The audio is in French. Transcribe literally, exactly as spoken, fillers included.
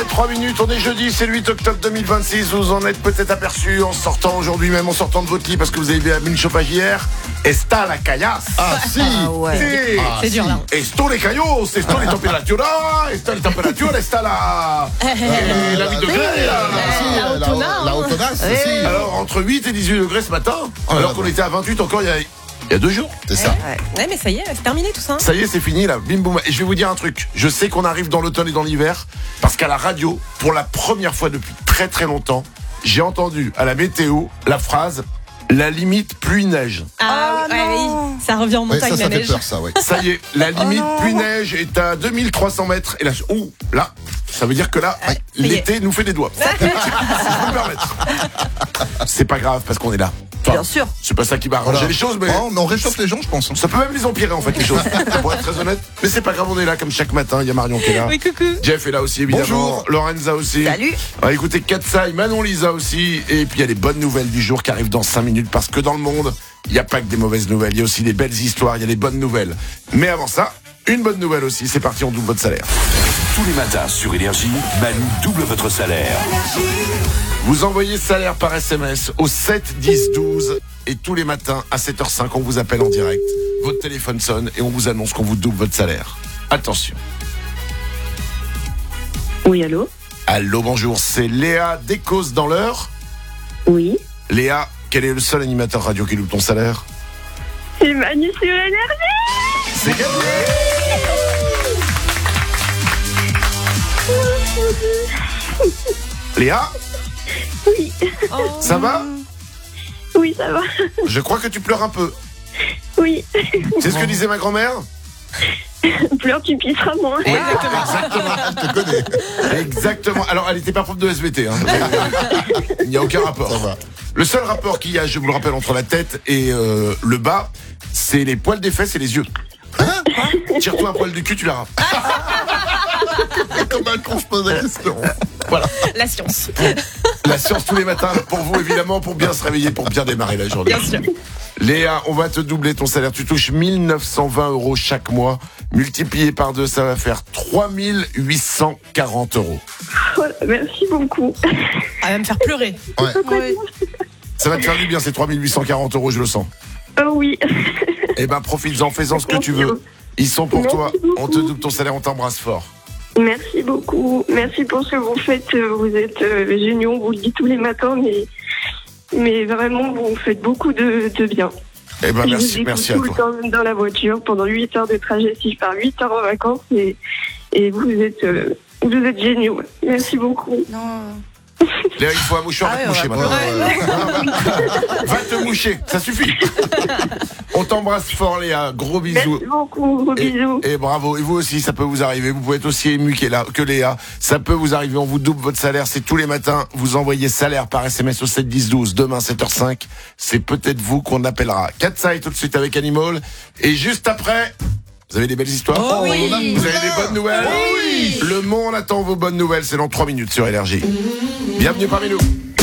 trois minutes, on est jeudi, c'est le huit octobre deux mille vingt-six. Vous en êtes peut-être aperçu en sortant aujourd'hui, même en sortant de votre lit, parce que vous avez mis le chauffage hier. Está la caillasse. Ah si, Ah ouais. Sí. Ah, C'est dur si. là. Esto les callos, esto les températures, esto les températures, está la... Euh, la huit degrés, là. si, la euh, Autona, la, la hein. Autonas, Oui. si. Alors, entre huit et dix-huit degrés ce matin, Oh là alors là. qu'on était à vingt-huit encore il y a, il y a deux jours. C'est ça. Ouais, mais ça y est, c'est terminé tout ça. Ça y est, c'est fini là, bim boum. Et je vais vous dire un truc. Je sais qu'on arrive dans l'automne et dans l'hiver parce qu'à la radio, pour la première fois depuis très très longtemps, j'ai entendu à la météo la phrase la limite pluie-neige. Ah, ouais, oui, ça revient en Ouais, montagne ça, ça la fait neige. peur, ça, ouais. Ça y est, la limite non. pluie-neige est à deux mille trois cents mètres. Et là, oh, là, ça veut dire que là, Ouais, ça y est. l'été nous fait des doigts. Si je peux me permettre. C'est pas grave parce qu'on est là. Enfin, Bien sûr. c'est pas ça qui va arranger Voilà. les choses, mais Oh, mais on réchauffe les gens, je pense. hein. ça peut même les empirer en fait les choses. Pour être très honnête. Mais c'est pas grave, on est là comme chaque matin. Il y a Marion qui est là. Oui, coucou. Jeff est là aussi évidemment. Bonjour. Lorenza aussi. Salut. On va écouter Katsai, Manon Lisa aussi. Et puis il y a les bonnes nouvelles du jour qui arrivent dans cinq minutes. Parce que dans le monde, il n'y a pas que des mauvaises nouvelles. Il y a aussi des belles histoires, il y a des bonnes nouvelles. Mais avant ça, une bonne nouvelle aussi. C'est parti, on double votre salaire. Tous les matins sur Énergie, Manu double votre salaire. Vous envoyez salaire par S M S au sept dix douze. Et tous les matins à sept heures cinq, on vous appelle en direct. Votre téléphone sonne et on vous annonce qu'on vous double votre salaire. Attention. Oui, allô? Allô, bonjour. C'est Léa Descauses dans l'heure. Oui. Léa, quel est le seul animateur radio qui double ton salaire? C'est Manu sur Énergie. C'est gagné. Léa, Oui. ça va? Oui, ça va. Je crois que tu pleures un peu. Oui. C'est ce que disait ma grand-mère? Pleure, tu pisseras moins. Exactement. Je te connais. Exactement. Alors, elle n'était pas prof de S V T. Hein. Il n'y a aucun rapport. Ça va. Le seul rapport qu'il y a, je vous le rappelle, entre la tête et euh, le bas, c'est les poils des fesses et les yeux. Hein? Tire-toi un poil du cul, tu l'auras. Comme un con, je pose la question. Voilà. La science. La science tous les matins, pour vous évidemment, pour bien se réveiller, pour bien démarrer la journée. Bien sûr. Léa, on va te doubler ton salaire. Tu touches mille neuf cent vingt euros chaque mois. Multiplié par deux, ça va faire trois mille huit cent quarante euros. Voilà, merci beaucoup. Elle va me faire pleurer. Ouais. Ouais. Ça va te faire du bien, ces trois mille huit cent quarante euros, je le sens. Oh oui. Eh ben, profites-en, fais-en ce que tu veux. Ils sont pour Merci toi. beaucoup. On te double ton salaire, on t'embrasse fort. Merci beaucoup. Merci pour ce que vous faites. Vous êtes euh, géniaux. On vous le dit tous les matins, mais, mais vraiment, vous faites beaucoup de, de bien. Eh ben, Je vous merci, écoute merci à tout le toi. temps dans la voiture pendant huit heures de trajet si je pars huit heures en vacances et, et vous êtes euh, vous êtes géniaux. Merci beaucoup. Non. Léa, il faut un mouchoir, Ah va te ouais, moucher on Ouais, maintenant. ouais, ouais. Va te moucher, ça suffit. On t'embrasse fort, Léa. Gros bisous. Merci beaucoup. Gros Et, bisous. et bravo. Et vous aussi, ça peut vous arriver. Vous pouvez être aussi ému que Léa- que Léa. Ça peut vous arriver. On vous double votre salaire. C'est tous les matins. Vous envoyez salaire par S M S au sept dix douze. Demain, sept heures cinq. C'est peut-être vous qu'on appellera. Katsai tout de suite avec Animal. Et juste après, vous avez des belles histoires? Oh oui. Vous avez des bonnes nouvelles? Oui. Le monde attend vos bonnes nouvelles. C'est dans trois minutes sur Énergie. Bienvenue parmi nous.